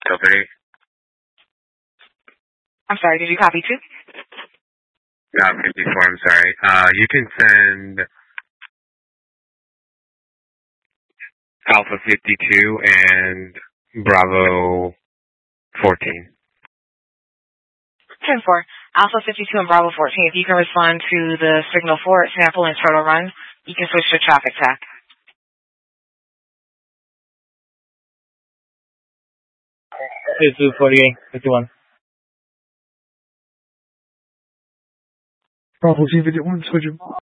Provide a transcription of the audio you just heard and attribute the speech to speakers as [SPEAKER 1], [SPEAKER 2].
[SPEAKER 1] Company.
[SPEAKER 2] I'm sorry, did you copy too?
[SPEAKER 1] No, 54, I'm sorry. You can send Alpha 52 and Bravo 14.
[SPEAKER 2] 10-4. Alpha 52 and Bravo 14. If you can respond to the signal for sample and turtle run, you can switch to traffic tack.
[SPEAKER 3] It's 48, 51.
[SPEAKER 4] Bravo 14, 51, switch him.